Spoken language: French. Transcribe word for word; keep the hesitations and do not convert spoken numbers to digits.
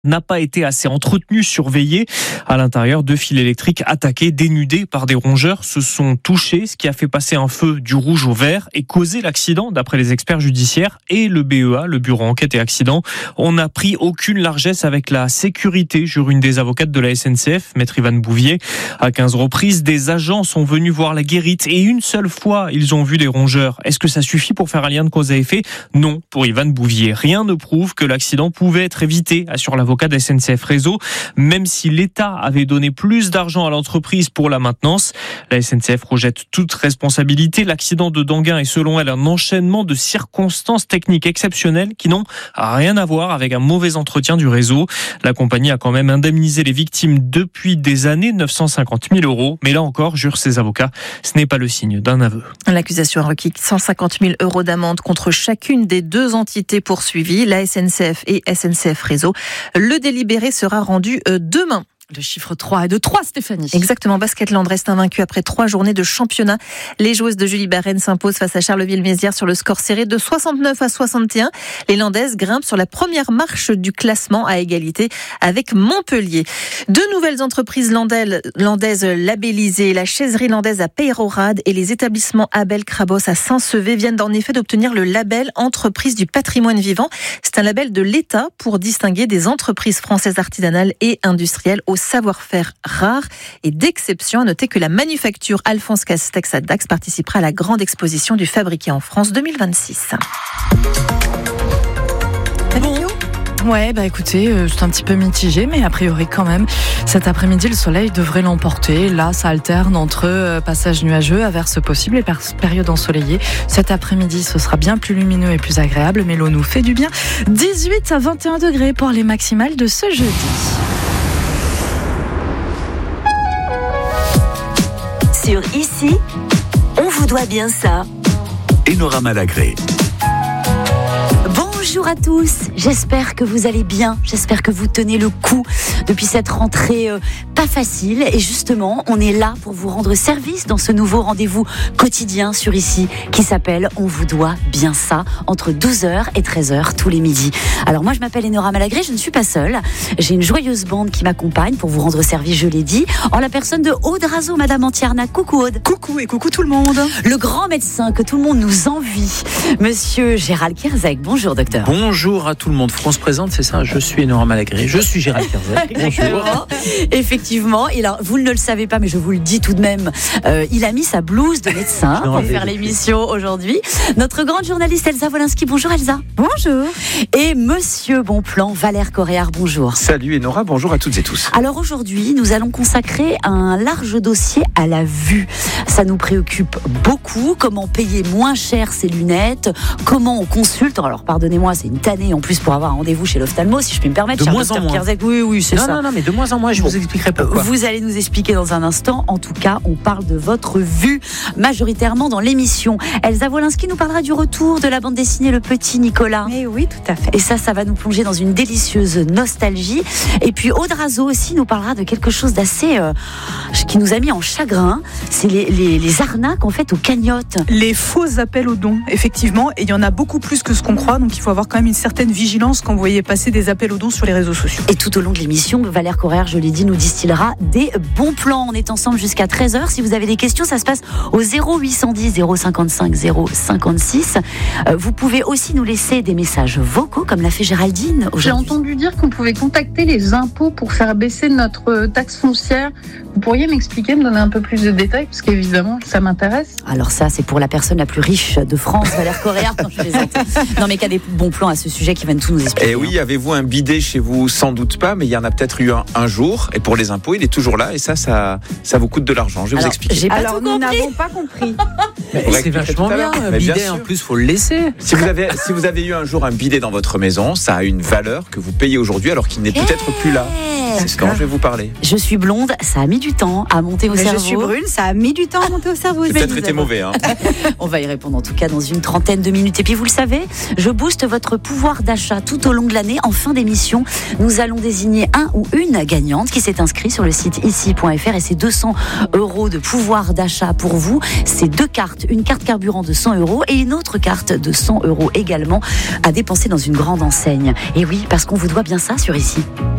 n'a pas été assez entretenu, surveillé. À l'intérieur, deux fils électriques attaqués, dénudés par des rongeurs, se sont touchés, ce qui a fait passer un feu du rouge au vert et causé l'accident, d'après les experts judiciaires et le B E A, le Bureau Enquête et Accident. On n'a pris aucune largesse avec la sécurité, jure une des avocates de la S N C F, maître Ivan Bouvier. À quinze reprises, des agents sont venus voir la guérite et une seule fois, ils ont vu des rongeurs. Est-ce que ça suffit pour faire un lien de cause à effet ? Non, pour Ivan Bouvier. Rien ne prouve que l'accident pouvait être évité, assure l'avocat de S N C F Réseau, même si l'État avait donné plus d'argent à l'entreprise pour la maintenance. La S N C F rejette toute responsabilité. L'accident de Danguin est selon elle un enchaînement de circonstances techniques exceptionnelles qui n'ont rien à voir avec un mauvais entretien du réseau. La compagnie a quand même indemnisé les victimes depuis des années, neuf cent cinquante mille euros. Mais là encore, jurent ses avocats, ce n'est pas le signe d'un aveu. L'accusation a requis cent cinquante mille euros d'amende contre chacune des deux entités poursuivies, la S N C F et S N C F Réseau. Le délibéré sera rendu demain. Le chiffre trois est de trois, Stéphanie. Exactement, Basketland reste invaincu après trois journées de championnat. Les joueuses de Julie Barren s'imposent face à Charleville-Mézières sur le score serré de soixante-neuf à soixante et un. Les Landaises grimpent sur la première marche du classement à égalité avec Montpellier. Deux nouvelles entreprises landaises labellisées, la chaiserie landaise à Peyrehorade et les établissements Abel Crabos à Saint-Sevé viennent en effet d'obtenir le label Entreprise du patrimoine vivant. C'est un label de l'État pour distinguer des entreprises françaises artisanales et industrielles au savoir-faire rare et d'exception. À noter que la manufacture Alphonse Castex à Dax participera à la grande exposition du Fabriqué en France deux mille vingt-six. Bon. Ouais, bah écoutez, euh, c'est un petit peu mitigé, mais a priori quand même, cet après-midi, le soleil devrait l'emporter. Là, ça alterne entre euh, passages nuageux, averses possibles et per- périodes ensoleillées. Cet après-midi, ce sera bien plus lumineux et plus agréable, mais l'eau nous fait du bien. dix-huit à vingt et un degrés pour les maximales de ce jeudi. Sur Ici, on vous doit bien ça. Enora Malagré. Bonjour à tous, j'espère que vous allez bien, j'espère que vous tenez le coup depuis cette rentrée euh, pas facile. Et justement, on est là pour vous rendre service dans ce nouveau rendez-vous quotidien sur Ici qui s'appelle On vous doit bien ça, entre douze heures et treize heures tous les midis. Alors moi je m'appelle Enora Malagré, je ne suis pas seule, j'ai une joyeuse bande qui m'accompagne pour vous rendre service, je l'ai dit, en la personne de Aude Razo, Madame Antierna. Coucou Aude. Coucou et coucou tout le monde. Le grand médecin que tout le monde nous envie, Monsieur Gérald Kierzek. Bonjour docteur. Bonjour à tout le monde. France présente, c'est ça. Je suis Enora Malagré. Je suis Gérald Kierzek. Bonjour. Effectivement. Et alors, vous ne le savez pas, mais je vous le dis tout de même. Euh, il a mis sa blouse de médecin pour faire l'émission aujourd'hui. Notre grande journaliste Elsa Wolinski. Bonjour Elsa. Bonjour. Et Monsieur Bonplan, Valère Coréard. Bonjour. Salut Enora. Bonjour à toutes et tous. Alors aujourd'hui, nous allons consacrer un large dossier à la vue. Ça nous préoccupe beaucoup. Comment payer moins cher ses lunettes ? Comment on consulte ? Alors pardonnez-moi, c'est une tannée en plus pour avoir un rendez-vous chez l'ophtalmo, si je puis me permettre. De moins en moins. Kierzek. Oui, oui, c'est non, ça. Non, non, mais de moins en moins, je bon. vous expliquerai pourquoi. Vous allez nous expliquer dans un instant. En tout cas, on parle de votre vue majoritairement dans l'émission. Elsa Wolinski nous parlera du retour de la bande dessinée Le Petit Nicolas. Mais oui, tout à fait. Et ça, ça va nous plonger dans une délicieuse nostalgie. Et puis Aude Razo aussi nous parlera de quelque chose d'assez euh, qui nous a mis en chagrin. C'est les, les, les arnaques en fait aux cagnottes. Les faux appels aux dons, effectivement. Et il y en a beaucoup plus que ce qu'on croit. Donc il faut avoir quand même une certaine vigilance quand vous voyez passer des appels aux dons sur les réseaux sociaux. Et tout au long de l'émission, Valère Coréard, je l'ai dit, nous distillera des bons plans. On est ensemble jusqu'à treize heures. Si vous avez des questions, ça se passe au zéro huit cent dix zéro cinquante-cinq zéro cinquante-six. Euh, vous pouvez aussi nous laisser des messages vocaux, comme l'a fait Géraldine aujourd'hui. J'ai entendu dire qu'on pouvait contacter les impôts pour faire baisser notre taxe foncière. Vous pourriez m'expliquer, me donner un peu plus de détails, parce qu'évidemment, ça m'intéresse. Alors ça, c'est pour la personne la plus riche de France, Valère Coréard. Non, je plaisante. Non, mais qu'il y a des bons plans à ce sujet qui viennent tout nous expliquer. Et oui, avez-vous un bidet chez vous ? Sans doute pas, mais il y en a peut-être eu un un jour. Et pour les impôts, il est toujours là. Et ça, ça, ça vous coûte de l'argent. Je vais Alors, vous expliquer. J'ai pas Alors tout nous compris. n'avons pas compris. Mais On va c'est expliquer vachement tout à l'heure. bien. Un Mais bien bidet, en sûr. plus, faut le laisser. Si vous, avez, si vous avez eu un jour un bidet dans votre maison, ça a une valeur que vous payez aujourd'hui alors qu'il n'est peut-être plus là. C'est ce dont je vais vous parler. Je suis blonde, ça a mis du temps à monter au Mais cerveau. je suis brune, ça a mis du temps à monter au cerveau. C'est Mais peut-être nous été avons- mauvais. Hein. On va y répondre en tout cas dans une trentaine de minutes. Et puis vous le savez, je booste votre pouvoir d'achat tout au long de l'année. En fin d'émission, nous allons désigner un ou une gagnante qui s'est inscrite sur le site ici point f r et c'est deux cents euros de pouvoir d'achat pour vous. C'est deux cartes, une carte carburant de cent euros et une autre carte de cent euros également à dépenser dans une grande enseigne. Et oui, parce qu'on vous doit bien ça sur Ici.